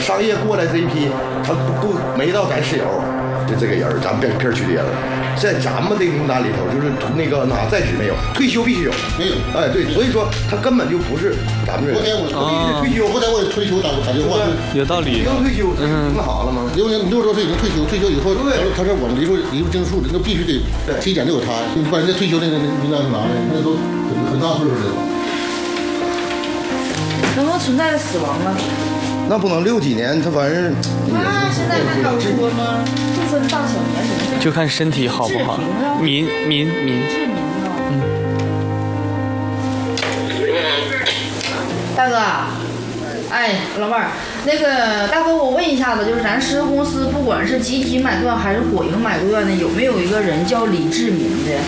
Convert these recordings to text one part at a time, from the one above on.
商业过来这一批，他不没到咱室友，就这个人，咱们片区的人，在咱们这个名单里头，就是那个哪在职没有，退休必须有， 没有。 哎，对，所以说他根本就不是咱们这人。退休， 昨天我也退休打电话， 有道理。 已经退休，那好了吗 ？60多岁已经退休，退休以后，他说我们离出经数的，那必须得体检都有他。你把人家退休那名单拿来，那都很大岁数的了。 能不能存在着死亡呢？ 那不能60几年，他反正。 那现在还好说吗？不分大小年龄， 就看身体好不好。民。 治民啊。大哥，哎，老妹儿，那个大哥，我问一下子，就是咱狮子公司，不管是集体买断还是果蝇买断的，有没有一个人叫李志民的？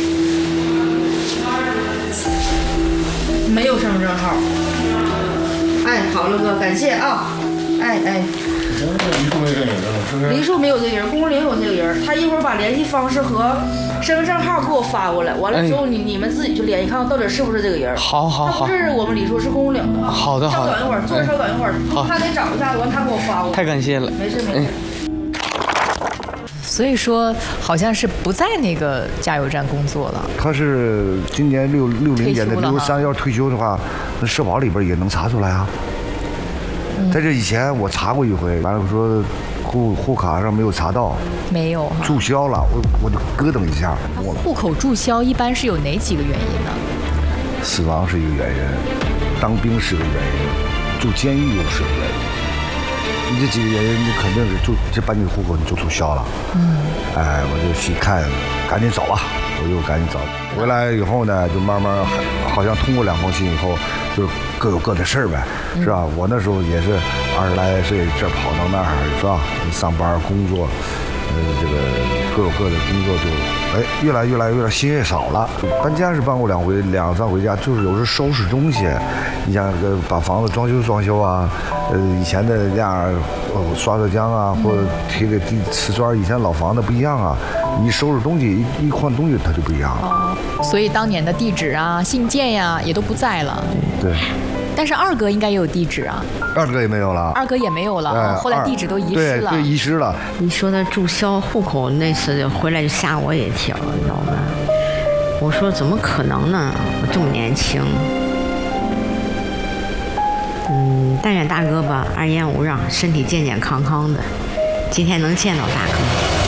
没有身份证号。哎，好了哥，感谢啊。哎。梨树没有这个人，工龄有这个人，他一会儿把联系方式和身份证号给我发过来，完了之后你们自己去联系，看看到底是不是这个人。 好。 他不是我们梨树，是工龄的。 好的。 稍等一会儿，坐着稍等一会儿，他得找一下，完他给我发过来。 太感谢了。 没事。 所以说，好像是不在那个加油站工作了。 他是今年60年的63要退休的话，那社保里边也能查出来啊。在这以前我查过一回，完了说户卡上没有查到， 没有注销了，我就咯噔一下。 户口注销一般是有哪几个原因呢？ 死亡是一个原因，当兵是个原因，住监狱又是个原因。你这几个原因，你肯定是就把你的户口你就注销了。哎，我就去看，赶紧走吧，我就赶紧走。回来以后呢，就慢慢好像通过2封信以后，就各有各的事儿呗，是吧？我那时候也是20来岁，这跑到那儿是吧？上班工作，这个各有各的工作就越来心也少了。搬家是搬过2、3回家，就是有时候收拾东西，你像把房子装修啊，以前的那样刷浆啊，或者贴个瓷砖，以前老房子不一样啊，你收拾东西一换东西它就不一样了。 所以当年的地址啊、信件呀也都不在了。 对。 但是二哥应该也有地址啊。 二哥也没有了。 二哥也没有了，后来地址都遗失了。 对，遗失了。 你说的注销户口那次回来就吓我一跳，你知道吧？我说怎么可能呢？我这么年轻。但愿大哥吧，安言无恙，身体健健康康的。今天能见到大哥。